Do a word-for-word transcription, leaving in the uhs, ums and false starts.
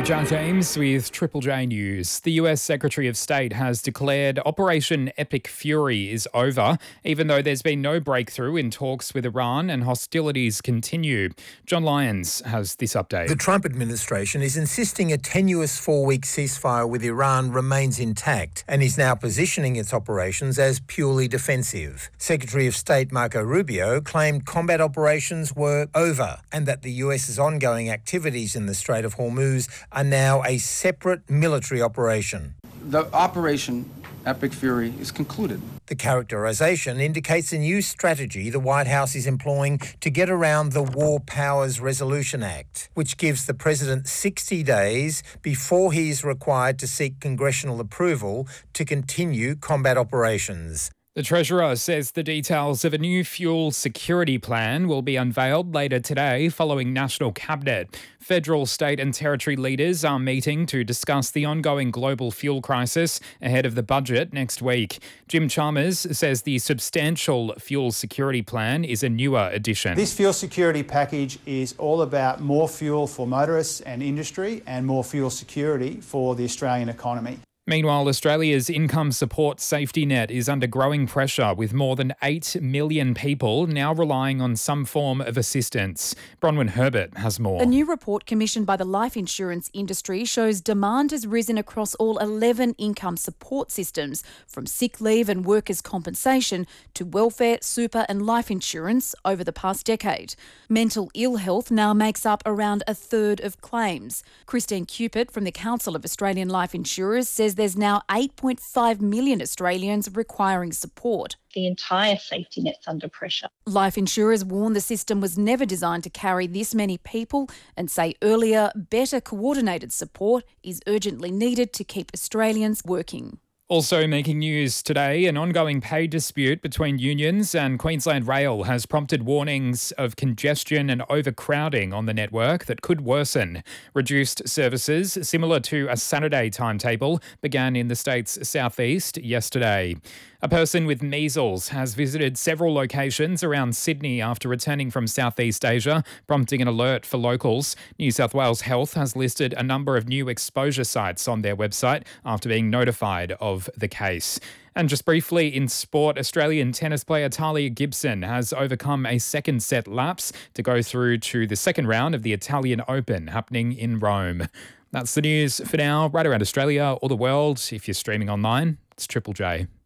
John James with Triple J News. The U S Secretary of State has declared Operation Epic Fury is over, even though there's been no breakthrough in talks with Iran and hostilities continue. John Lyons has this update. The Trump administration is insisting a tenuous four-week ceasefire with Iran remains intact and is now positioning its operations as purely defensive. Secretary of State Marco Rubio claimed combat operations were over and that the US's ongoing activities in the Strait of Hormuz are now a separate military operation. The Operation Epic Fury is concluded. The characterisation indicates a new strategy the White House is employing to get around the War Powers Resolution Act, which gives the president sixty days before he is required to seek congressional approval to continue combat operations. The Treasurer says the details of a new fuel security plan will be unveiled later today following National Cabinet. Federal, state and territory leaders are meeting to discuss the ongoing global fuel crisis ahead of the budget next week. Jim Chalmers says the substantial fuel security plan is a newer addition. This fuel security package is all about more fuel for motorists and industry and more fuel security for the Australian economy. Meanwhile, Australia's income support safety net is under growing pressure, with more than eight million people now relying on some form of assistance. Bronwyn Herbert has more. A new report commissioned by the life insurance industry shows demand has risen across all eleven income support systems, from sick leave and workers' compensation to welfare, super and life insurance over the past decade. Mental ill health now makes up around a third of claims. Christine Cupid from the Council of Australian Life Insurers says there's now eight point five million Australians requiring support. The entire safety net's under pressure. Life insurers warn the system was never designed to carry this many people and say earlier, better coordinated support is urgently needed to keep Australians working. Also making news today, an ongoing pay dispute between unions and Queensland Rail has prompted warnings of congestion and overcrowding on the network that could worsen. Reduced services, similar to a Saturday timetable, began in the state's southeast yesterday. A person with measles has visited several locations around Sydney after returning from Southeast Asia, prompting an alert for locals. New South Wales Health has listed a number of new exposure sites on their website after being notified of the case. And just briefly in sport, Australian tennis player Talia Gibson has overcome a second set lapse to go through to the second round of the Italian Open happening in Rome. That's the news for now, right around Australia or the world. If you're streaming online, it's Triple J.